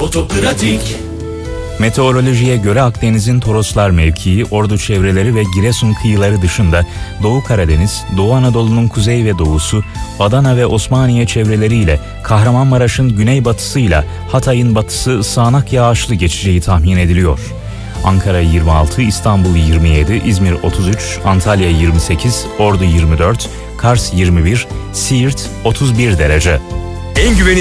Otopratik. Meteorolojiye göre Akdeniz'in Toroslar mevkii, Ordu çevreleri ve Giresun kıyıları dışında Doğu Karadeniz, Doğu Anadolu'nun kuzey ve doğusu, Adana ve Osmaniye çevreleriyle Kahramanmaraş'ın güneybatısıyla Hatay'ın batısı sağanak yağışlı geçeceği tahmin ediliyor. Ankara 26, İstanbul 27, İzmir 33, Antalya 28, Ordu 24, Kars 21, Siirt 31 derece. En güvenilir